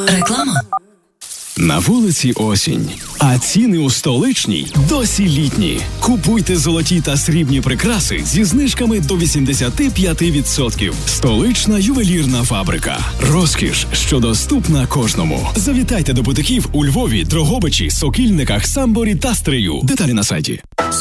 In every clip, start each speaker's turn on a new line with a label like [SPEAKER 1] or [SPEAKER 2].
[SPEAKER 1] Реклама.
[SPEAKER 2] На вулиці осінь, а ціни у столичній досі літні. Купуйте золоті та срібні прикраси зі знижками до 85%. Столична ювелірна фабрика. Розкіш, що доступна кожному. Завітайте до бутиків у Львові, Дрогобичі, Сокільниках, Самборі та Стрию. Деталі на сайті.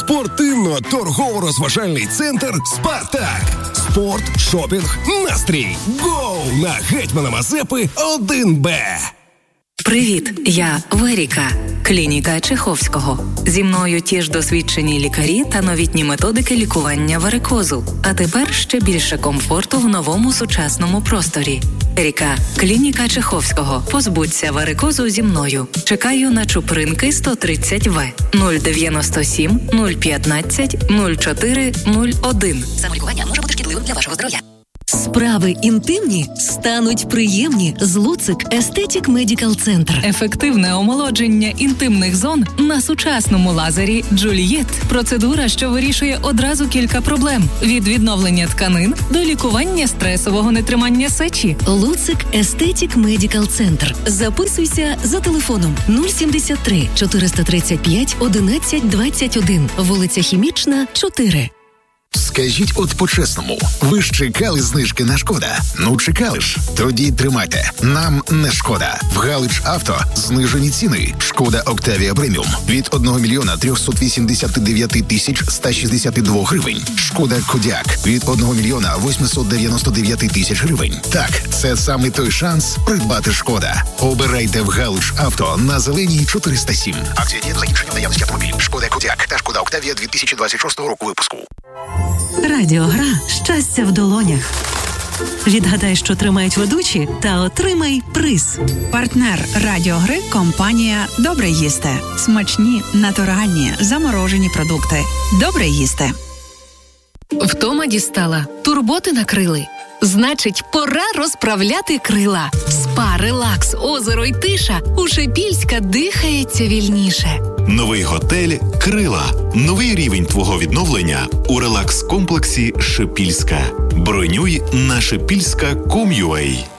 [SPEAKER 3] Спортивно-торгово-розважальний центр «Спартак». Спорт, шопінг, настрій. Гоу на Гетьмана Мазепи 1Б.
[SPEAKER 1] Привіт, я Веріка, клініка Чеховського. Зі мною ті ж досвідчені лікарі та новітні методики лікування варикозу. А тепер ще більше комфорту в новому сучасному просторі. Веріка, клініка Чеховського. Позбудься варикозу зі мною. Чекаю на Чупринки 130В 097 015 04 01.
[SPEAKER 4] Самолікування може бути шкідливим для вашого здоров'я.
[SPEAKER 5] Справи інтимні стануть приємні з Луцик Естетік Медикал Центр.
[SPEAKER 1] Ефективне омолодження інтимних зон на сучасному лазері Джульєт. Процедура, що вирішує одразу кілька проблем. Від відновлення тканин до лікування стресового нетримання сечі.
[SPEAKER 5] Луцик Естетік Медикал Центр. Записуйся за телефоном 073 435 11 21. Вулиця Хімічна, 4.
[SPEAKER 3] Скажіть от по-чесному, ви ж чекали знижки на Шкода? Ну, чекали ж. Тоді тримайте. Нам не шкода. В Галич Авто знижені ціни. Шкода Октавія Преміум від 1 мільйона 389 тисяч 162 гривень. Шкода Кодіак від 1 мільйона 899 тисяч гривень. Так, це саме той шанс придбати Шкода. Обирайте в Галич Авто на Зеленій 407. Акція діє до закінчення наявності автомобілів. Шкода Кодіак та Шкода Октавія 2026 року випуску.
[SPEAKER 5] Радіогра «Щастя в долонях». Відгадай, що тримають ведучі, та отримай приз.
[SPEAKER 6] Партнер радіогри – компанія «Добре їсти». Смачні, натуральні, заморожені продукти. Добре їсти.
[SPEAKER 7] Втома дістала, турботи накрили. Значить, пора розправляти крила. Спа, релакс, озеро й тиша. У Шепільська дихається вільніше.
[SPEAKER 8] Новий готель «Крила». Новий рівень твого відновлення у релакс-комплексі «Шепільська». Бронюй на shepilska.com.ua.